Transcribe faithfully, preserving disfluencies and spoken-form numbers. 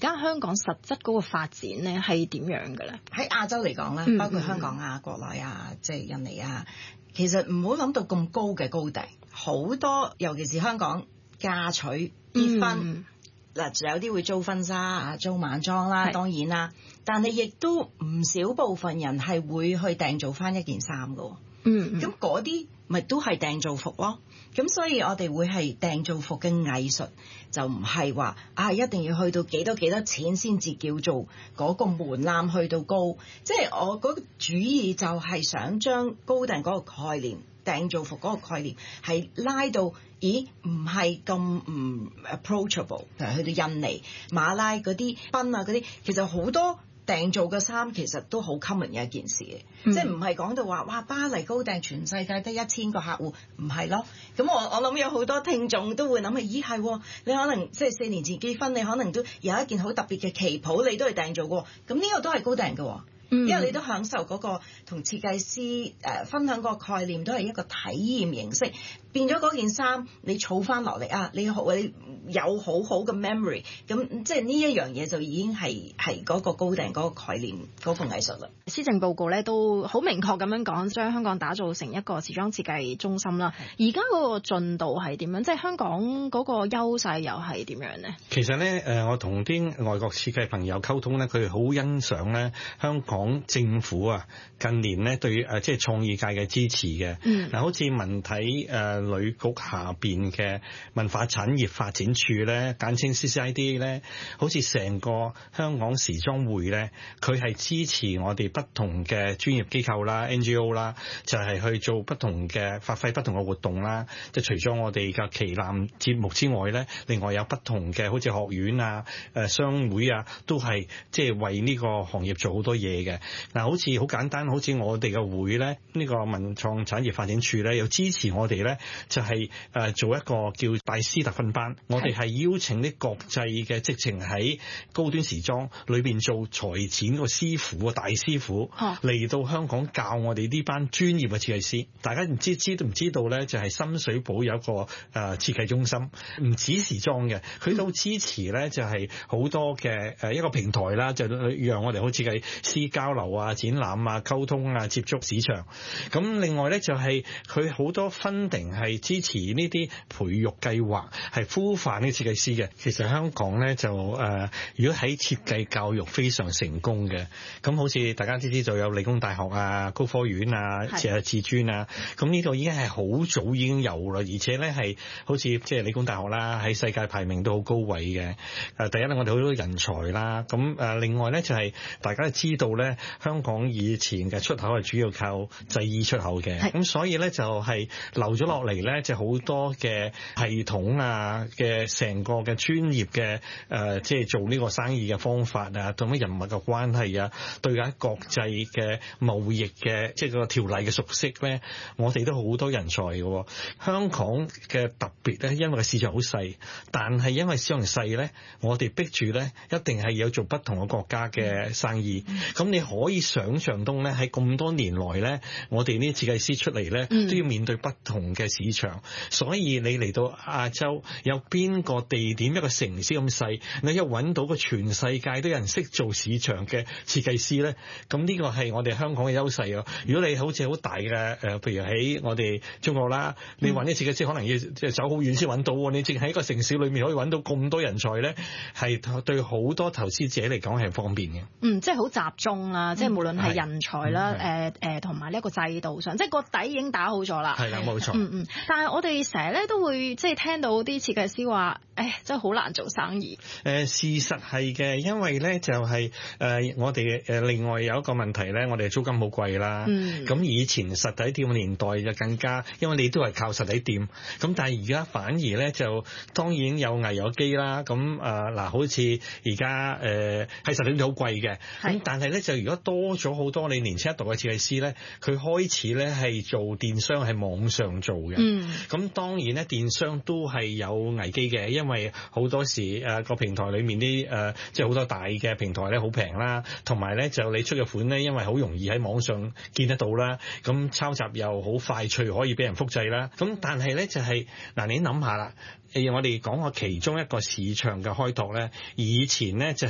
家香港實質嗰個發展咧係點樣嘅咧？ 喺亞洲嚟講咧，包括香港啊、國內啊、即係印尼啊，其實唔好諗到咁高嘅高地，好多尤其是香港嫁娶結婚嗱，嗯、有啲會租婚紗啊、租晚裝啦，當然啦，但係亦都唔少部分人係會去訂做翻一件衫㗎。嗯，咁嗰啲咪都係訂造服咯。咁所以我哋會係訂造服嘅藝術，就唔係話啊一定要去到幾多幾多錢先至叫做嗰個門檻去到高。即係我嗰個主意就係想將高訂嗰個概念、訂造服嗰個概念係拉到，咦唔係咁唔 approachable。譬如去到印尼、馬拉嗰啲賓啊嗰啲，其實好多訂造嘅衫其實都好 common 嘅一件事嘅，嗯、即係唔係講到話哇巴黎高訂全世界得一千個客戶，唔係咯。咁我我諗有好多聽眾都會諗起，咦係，你可能即係四年前結婚，你可能都有一件好特別嘅旗袍，你都係訂做過，咁呢個都係高訂嘅。因為你都享受嗰個同設計師誒分享嗰個概念，都係一個體驗形式，變咗嗰件衫你儲翻落嚟啊！你好你有好好嘅 memory， 咁即係呢一樣嘢就已經係係嗰個高訂嗰個概念嗰個藝術啦。 施政報告咧都好明確咁樣講，將香港打造成一個時裝設計中心啦。而家嗰個進度係點樣？即係香港嗰個優勢又係點樣咧？ 其實咧誒，我同啲外國設計朋友溝通咧，佢哋好欣賞咧香港講政府啊，近年咧對誒即係創意界嘅支持嘅，嗱、嗯、好似文體誒旅局下邊嘅文化產業發展處咧，簡稱 C C I D 咧，好似成個香港時裝會咧，佢係支持我哋不同嘅專業機構啦、N G O 啦，就係去做不同嘅發揮不同嘅活動啦。即係除咗我哋嘅旗艦節目之外咧，另外有不同嘅好似學院啊、誒商會啊，都係即係為呢個行業做好多嘢嘅。嗱，好似好簡單，好似我哋嘅會咧，呢個文創產業發展處咧，又支持我哋咧，就係誒做一個叫拜師特訓班。我哋係邀請啲國際嘅，直情喺高端時裝裏邊做裁剪個師傅啊，大師傅嚟到香港教我哋呢班專業嘅設計師。大家唔知知都唔知道咧，就係深水埗有一個誒設計中心，唔止時裝嘅，佢都支持咧，就係好多嘅誒一個平台啦，就讓我哋好設計師交流啊、展覽啊、溝通啊、接觸市場。咁另外咧就係佢好多 funding 係支持呢啲培育計劃，係孵化呢啲設計師嘅。其實香港咧就誒、呃，如果喺設計教育非常成功嘅，咁好似大家知知就有理工大學啊、高科院啊、誒自專啊，咁呢度已經係好早已經有啦，而且咧係好似即係理工大學啦，喺世界排名都好高位嘅。誒第一咧，我哋好多人才啦，咁誒另外咧就係、是、大家都知道咧，香港以前嘅出口係主要靠製衣出口嘅，咁所以咧就係留咗落嚟咧，就好多嘅系統啊嘅成個嘅專業嘅誒，即係做呢個生意嘅方法啊，同埋人物嘅關係啊，對緊國際嘅貿易嘅即係個條例嘅熟悉咧，我哋都好多人才嘅。香港嘅特別咧，因為個市場好細，但係因為市場細咧，我哋逼住咧一定係有做不同嘅國家嘅生意。咁、嗯、你可以想象到咧，喺咁多年來咧，我哋呢啲設計師出嚟咧，都要面對不同嘅市場。所以你嚟到亞洲，有邊個地點一個城市咁細，你一揾到個全世界都有人識做市場嘅設計師咧，咁呢個係我哋香港嘅優勢啊！如果你好似好大嘅誒，譬如喺我哋中國啦，你揾啲設計師可能要即係走好遠先揾到，你淨喺一個城市裏面可以揾到咁多人才咧，係對好多投資者嚟講係方便嘅。 嗯，即係好集中啦，即係無論係人才啦，誒誒同埋呢一個制度上，即係個底已經打好咗啦。 係啦，冇錯。 嗯嗯，但係我哋成日咧都會即係聽到啲設計師話，誒真係好難做生意。誒、 呃、事實係嘅，因為咧就係、是、誒、呃、我哋誒另外有一個問題咧，我哋租金好貴啦。嗯。咁以前實體店嘅年代就更加，因為你都係靠實體店。咁但係而家反而咧就當然有危有機啦。咁誒嗱，好似而家誒喺實體店好貴嘅。咁但係咧就如果多咗好多你年輕一代嘅設計師咧，佢開始咧係做電商喺網上做嘅。嗯。咁當然咧電商都係有危機嘅，因為好多時誒個平台裏面啲誒即係好多大嘅平台咧好平啦，同埋咧就你出嘅款咧，因為好容易喺網上見得到啦，咁抄襲又好快脆可以俾人複製啦。咁但係咧就係、是、嗱，你諗下啦，誒我哋講過其中一個市場嘅開拓咧，以前咧就